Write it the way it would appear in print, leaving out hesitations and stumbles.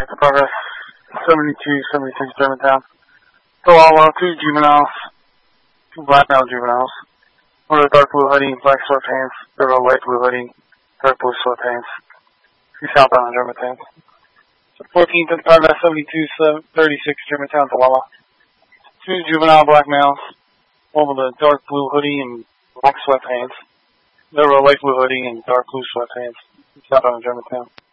to progress. 7276 Germantown. Tooele, 2 juveniles. 2 black male juveniles. One of the dark blue hoodie, black sweatpants. The other light blue hoodie, dark blue sweatpants. 2 southbound Germantown. 14th and progress, 7236 Germantown, Tooele. 2 juvenile black males. One with a dark blue hoodie and black sweatpants. The other light blue hoodie and dark blue sweatpants. 2 southbound Germantown.